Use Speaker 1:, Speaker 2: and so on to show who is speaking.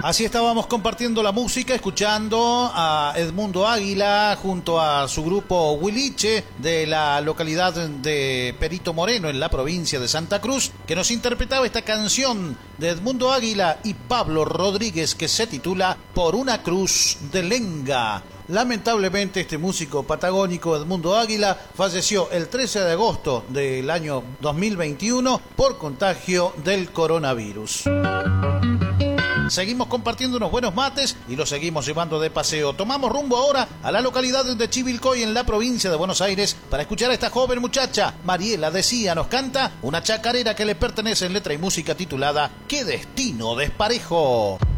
Speaker 1: Así estábamos compartiendo la música, escuchando a Edmundo Águila junto a su grupo Huiliche de la localidad de Perito Moreno en la provincia de Santa Cruz, que nos interpretaba esta canción de Edmundo Águila y Pablo Rodríguez que se titula Por una cruz de lenga. Lamentablemente este músico patagónico Edmundo Águila falleció el 13 de agosto del año 2021 por contagio del coronavirus. Seguimos compartiendo unos buenos mates y los seguimos llevando de paseo. Tomamos rumbo ahora a la localidad de Chivilcoy en la provincia de Buenos Aires para escuchar a esta joven muchacha. Mariela Decía nos canta una chacarera que le pertenece en letra y música titulada ¿Qué destino desparejo?